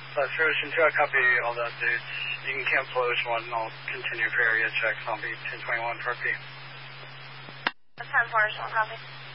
Ocean 2, I copy all the updates. You can cancel Ocean 1 and I'll continue for area checks. I'll be 1021 for P. 10-4, Ocean 1, copy.